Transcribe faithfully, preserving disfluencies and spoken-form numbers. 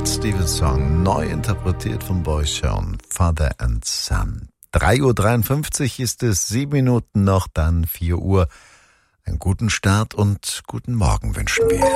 Cat Stevens Song, neu interpretiert von Boyzone, Father and Son. drei Uhr dreiundfünfzig ist es, sieben Minuten noch, dann vier Uhr. Einen guten Start und guten Morgen wünschen wir.